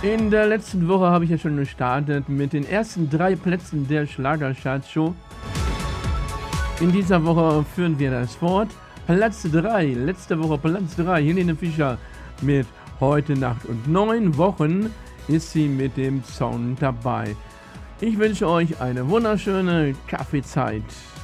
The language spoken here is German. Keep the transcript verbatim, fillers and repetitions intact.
In der letzten Woche habe ich ja schon gestartet mit den ersten drei Plätzen der Schlagercharts-Show. In dieser Woche führen wir das fort. Platz drei, letzte Woche Platz drei, Helene Fischer mit Heute Nacht und neun Wochen ist sie mit dem Song dabei. Ich wünsche euch eine wunderschöne Kaffeezeit.